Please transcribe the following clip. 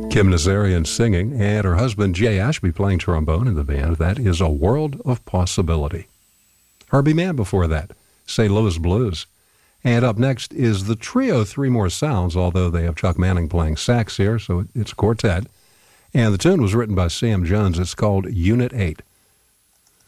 Kim Nazarian singing, and her husband Jay Ashby playing trombone in the band. That is A World of Possibility. Herbie Mann before that, St. Louis Blues. And up next is the trio Three More Sounds, although they have Chuck Manning playing sax here, so it's a quartet. And the tune was written by Sam Jones. It's called Unit 8.